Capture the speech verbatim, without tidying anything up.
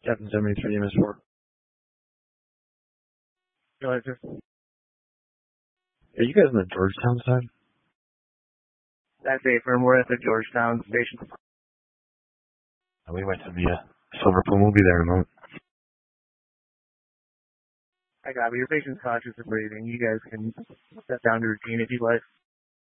Captain seventy-three, M S four. Go ahead, sir. Are you guys on the Georgetown side? That's affirm. We're at the Georgetown station. We went to the uh, Silver Plume. We'll be there in a moment. I got it. Your patient's conscious of breathing. You guys can step down to routine if you'd like.